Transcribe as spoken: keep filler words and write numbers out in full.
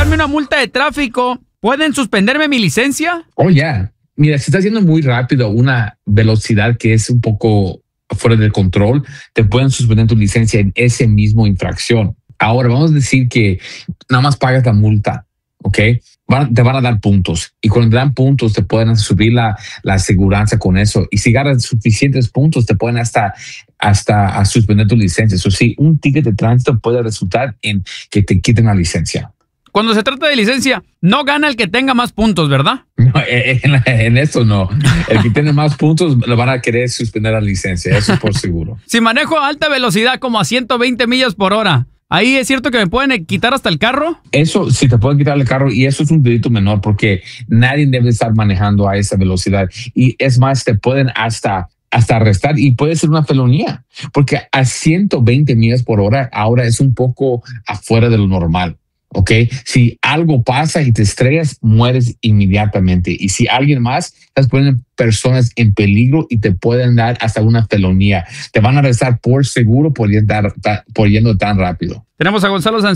darme una multa de tráfico, ¿pueden suspenderme mi licencia? Oh, ya. Yeah. Mira, si estás yendo muy rápido, una velocidad que es un poco fuera de control, te pueden suspender tu licencia en ese mismo infracción. Ahora, vamos a decir que nada más pagas la multa, ¿ok? Van, te van a dar puntos. Y cuando te dan puntos, te pueden subir la, la aseguranza con eso. Y si ganas suficientes puntos, te pueden hasta, hasta a suspender tu licencia. Eso sí, un ticket de tránsito puede resultar en que te quiten la licencia. Cuando se trata de licencia, no gana el que tenga más puntos, ¿verdad? No, en, en esto no. El que tiene más puntos lo van a querer suspender la licencia, eso es por seguro. Si manejo a alta velocidad como a ciento veinte millas por hora, ¿ahí es cierto que me pueden quitar hasta el carro? Eso sí, te pueden quitar el carro y eso es un delito menor porque nadie debe estar manejando a esa velocidad. Y es más, te pueden hasta... hasta arrestar y puede ser una felonía porque a ciento veinte millas por hora ahora es un poco afuera de lo normal. ¿Ok? Si algo pasa y te estrellas, mueres inmediatamente. Y si alguien más, estás poniendo personas en peligro y te pueden dar hasta una felonía. Te van a arrestar por seguro por, ir, por yendo tan rápido. Tenemos a Gonzalo San